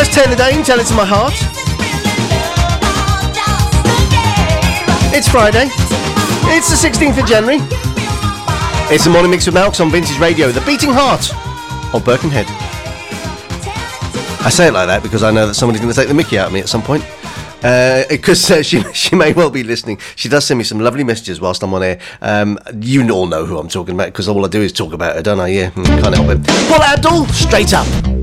That's Taylor Dane, Tell It To My Heart. It's Friday. It's the 16th of January. It's the morning mix with Malks on Vintage Radio, the beating heart of Birkenhead. I say it like that because I know that somebody's going to take the mickey out of me at some point. Because she may well be listening. She does send me some lovely messages whilst I'm on air. You all know who I'm talking about because all I do is talk about her, don't I? Yeah, can't help it. Paula Abdul, Straight Up.